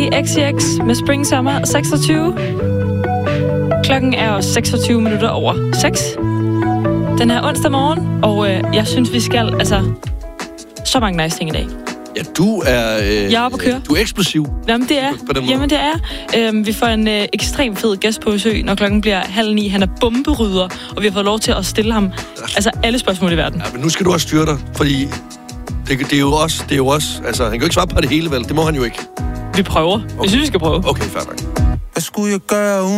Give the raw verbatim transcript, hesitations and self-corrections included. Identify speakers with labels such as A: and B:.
A: X C X med Spring Summer seksogtyve. Klokken er også seksogtyve minutter over seks. Den er onsdag morgen, og øh, jeg synes, vi skal, altså, så mange nice ting i dag.
B: Ja, du er... Øh,
A: jeg er oppe at køre.
B: Du er eksplosiv.
A: Jamen, det er. Jamen, det er. Øhm, vi får en øh, ekstremt fed gæst på besøg, når klokken bliver halv ni. Han er bomberydder, og vi har fået lov til at stille ham altså alle spørgsmål i verden.
B: Ja, men nu skal du også styre dig, fordi det, det er jo også... Det er jo også altså, han kan jo ikke svare på det hele, vel? Det må han jo ikke.
A: Vi prøver. Okay. Jeg synes, vi skal prøve.
B: Okay, fair nok.
C: Hvad skulle jeg gøre